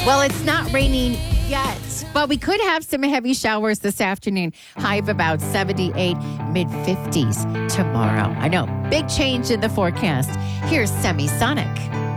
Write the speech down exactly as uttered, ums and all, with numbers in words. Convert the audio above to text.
Well, it's not raining yet, but we could have some heavy showers this afternoon. High of about seventy-eight, mid fifties tomorrow. I know, big change in the forecast. Here's Semisonic.